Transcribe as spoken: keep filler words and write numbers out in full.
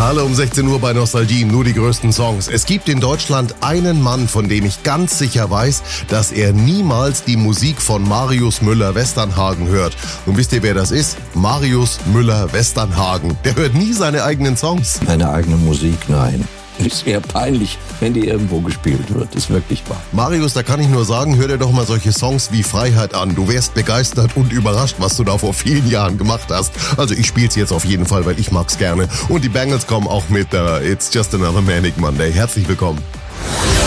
Alle um sechzehn Uhr bei Nostalgie, nur die größten Songs. Es gibt in Deutschland einen Mann, von dem ich ganz sicher weiß, dass er niemals die Musik von Marius Müller-Westernhagen hört. Und wisst ihr, wer das ist? Marius Müller-Westernhagen. Der hört nie seine eigenen Songs. Meine eigene Musik, nein. Ist eher peinlich, wenn die irgendwo gespielt wird. Ist wirklich wahr. Marius, da kann ich nur sagen, hör dir doch mal solche Songs wie Freiheit an. Du wärst begeistert und überrascht, was du da vor vielen Jahren gemacht hast. Also ich spiel's jetzt auf jeden Fall, weil ich mag's gerne. Und die Bangles kommen auch mit uh, It's Just Another Manic Monday. Herzlich willkommen.